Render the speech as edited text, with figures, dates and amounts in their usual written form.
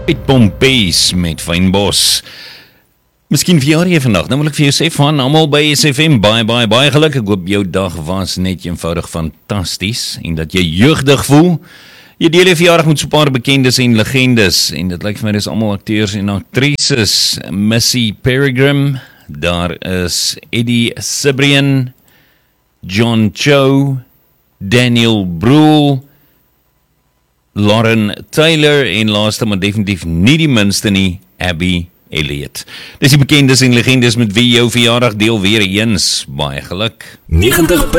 Piet Pompees met Fynbos. Miskien verjaar jy vandag, nou wil ek vir jou sê van almal by SFM, baie geluk. Ek hoop jou dag was net eenvoudig fantasties en dat jy jeugdig voel. Jy deel jy verjaardag met so 'n paar bekendes en legendes en dit lyk vir my dis almal akteurs en aktrises. Missy Peregrine, daar is Eddie Cibrian, John Cho, Daniel Bruhl, Lauren Taylor en laaste maar definitief nie die minste nie, Abby Elliott. Dis die bekendes en legendes met wie jou verjaardag deel weer eens. Baie geluk. 90